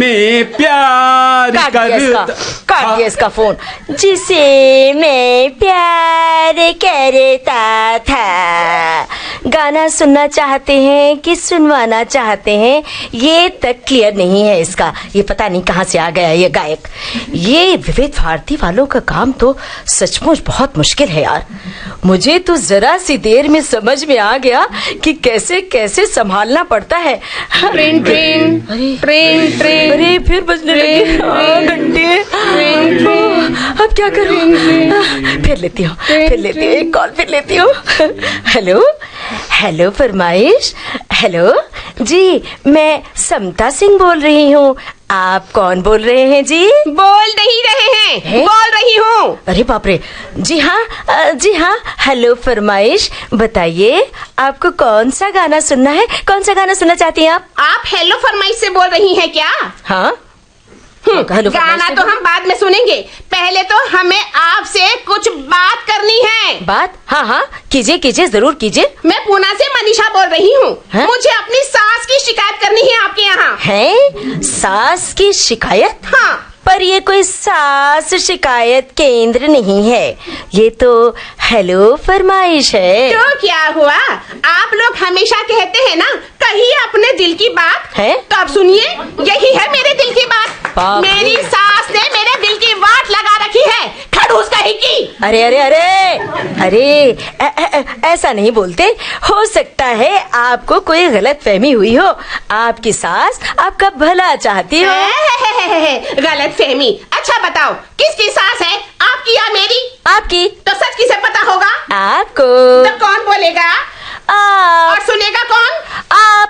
मैं प्यार काट दिया इसका फोन। जिसे मैं प्यार करता था। गाना सुनना चाहते हैं कि सुनवाना चाहते हैं, ये तक क्लियर नहीं है इसका। ये पता नहीं कहाँ से आ गया ये गायक। ये विविध भारती वालों का काम तो सचमुच बहुत मुश्किल है यार। मुझे तो जरा सी देर में समझ में आ गया कि कैसे कैसे संभालना पड़ता है। ट्रेन ट्रेन ट्रेन ट्रेन, अरे फिर बजने लगे घंटे। अब क्या करूं? फिर लेती हूँ एक कॉल फिर लेती हूँ। हेलो हेलो फरमाइश। हेलो जी, मैं समता सिंह बोल रही हूँ। आप कौन बोल रहे हैं जी? बोल नहीं रहे हैं, बोल रही हूँ। अरे बाप रे। जी हाँ हेलो फरमाइश, बताइए आपको कौन सा गाना सुनना है? कौन सा गाना सुनना चाहती हैं आप? आप हेलो फरमाइश से बोल रही हैं क्या? हाँ। गाना तो हम बाद में सुनेंगे, पहले तो हमें आपसे कुछ बात करनी है। बात? हाँ कीजिए जरूर कीजिए। मैं पूना से मनीषा बोल रही हूँ। मुझे अपनी सास की शिकायत करनी है आपके यहाँ। है? सास की शिकायत? हाँ। पर ये कोई सास शिकायत केंद्र नहीं है, ये तो हेलो फरमाइश है। तो क्या हुआ? आप लोग हमेशा कहते हैं ना, कहिए अपने दिल की बात है। तो अब सुनिए, यही है मेरे दिल की बात। मेरी सास ने मेरे दिल की वाट लगा रखी है, खड़ूस कहीं की। अरे ऐसा नहीं बोलते। हो सकता है आपको कोई गलत फहमी हुई हो। आपकी सास आपका भला चाहती हो। गलत फहमी? अच्छा बताओ, किसकी सास है, आपकी या मेरी? आपकी। तो सच किसे पता होगा? आपको। तो कौन बोलेगा और सुनेगा कौन? आप।